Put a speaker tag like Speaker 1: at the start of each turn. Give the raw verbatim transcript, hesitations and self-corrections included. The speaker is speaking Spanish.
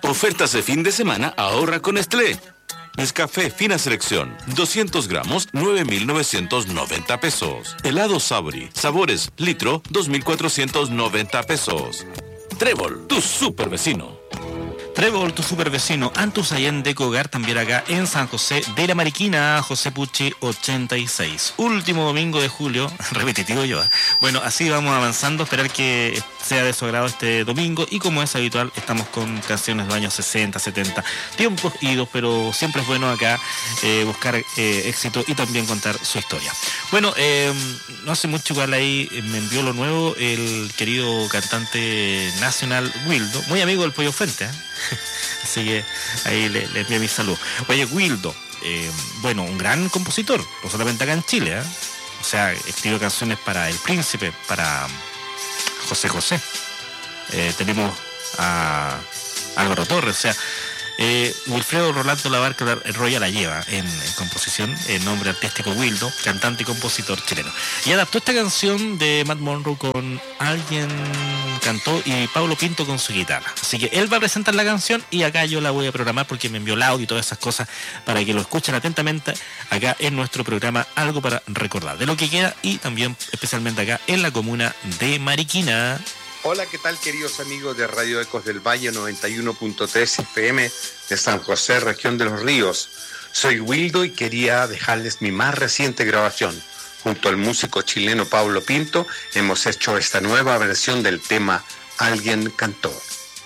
Speaker 1: Ofertas de fin de semana, ahorra con Nestlé. Nescafé Fina Selección, doscientos gramos, nueve mil novecientos noventa pesos. Helado Sabori, sabores, litro, dos mil cuatrocientos noventa pesos. Trébol, tu super vecino.
Speaker 2: Trébol, tu super vecino. Antus Allende Cogar, también acá en San José de la Mariquina, José Pucci ochenta y seis. Último domingo de julio, repetitivo yo. ¿eh? Bueno, así vamos avanzando, esperar que sea de su agrado este domingo, y como es habitual, estamos con canciones de los años sesenta, setenta, tiempos idos, pero siempre es bueno acá eh, buscar eh, éxito y también contar su historia. Bueno, eh, no hace mucho igual ahí me envió lo nuevo el querido cantante nacional Wildo, muy amigo del Pollo Fuente, ¿eh? Así que ahí le, le envío mi saludo. Oye, Wildo, eh, bueno, un gran compositor, no solamente acá en Chile, ¿eh? O sea, escribió canciones para El Príncipe, para José José. Eh, tenemos a Álvaro Torres, o sea, eh, Wilfredo Rolando Labarca Roya la lleva en, en composición, el nombre artístico Wildo, cantante y compositor chileno. Y adaptó esta canción de Matt Monroe con Alguien Cantó y Pablo Pinto con su guitarra. Así que él va a presentar la canción y acá yo la voy a programar porque me envió el audio y todas esas cosas para que lo escuchen atentamente acá en nuestro programa Algo para Recordar, de lo que queda, y también especialmente acá en la comuna de Mariquina.
Speaker 3: Hola, ¿qué tal, queridos amigos de Radio Ecos del Valle noventa y uno punto tres F M de San José, región de los Ríos? Soy Wildo y quería dejarles mi más reciente grabación. Junto al músico chileno Pablo Pinto hemos hecho esta nueva versión del tema Alguien Cantó.